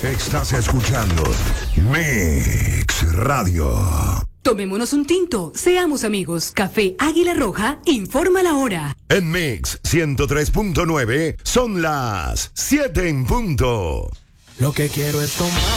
Estás escuchando Mix Radio. Tomémonos un tinto, seamos amigos. Café Águila Roja informa la hora. En Mix 103.9 son las 7 en punto. Lo que quiero es tomar.